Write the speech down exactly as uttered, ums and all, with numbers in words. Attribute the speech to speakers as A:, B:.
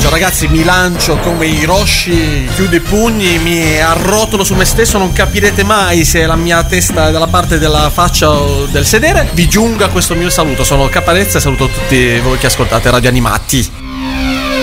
A: Io ragazzi mi lancio come Hiroshi, chiudo i pugni, mi arrotolo su me stesso, non capirete mai se la mia testa è dalla parte della faccia o del sedere. Vi giunga questo mio saluto, sono Caparezza e saluto tutti voi che ascoltate Radio Animati.